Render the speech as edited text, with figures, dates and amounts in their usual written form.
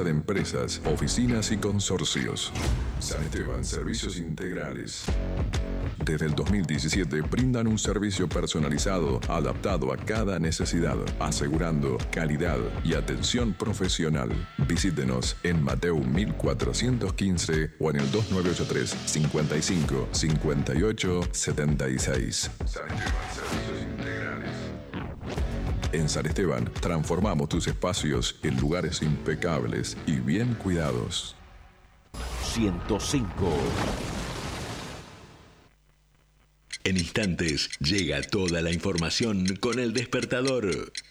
de empresas, oficinas y consorcios. San Esteban Servicios Integrales. Desde el 2017 brindan un servicio personalizado adaptado a cada necesidad, asegurando calidad y atención profesional. Visítenos en Mateu 1415 o en el 2983 55 58 76. San Esteban Servicios Integrales. En San Esteban transformamos tus espacios en lugares impecables y bien cuidados. 105. En instantes llega toda la información con El Despertador.